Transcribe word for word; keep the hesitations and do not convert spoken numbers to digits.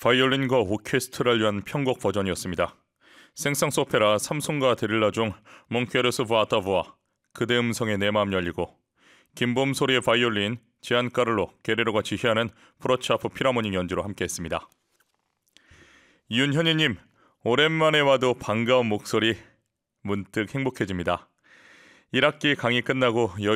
바이올린과 오케스트라를 위한 편곡 버전이었습니다. 생상스 오페라 삼손과 데릴라 중 몽케르스 바타부아 그대 음성의 내 마음 열리고, 김범소리의 바이올린, 지안카를로 게레로가 지휘하는 프로차프 필하모닉 연주로 함께했습니다. 윤현희님, 오랜만에 와도 반가운 목소리 문득 행복해집니다. 일 학기 강의 끝나고 여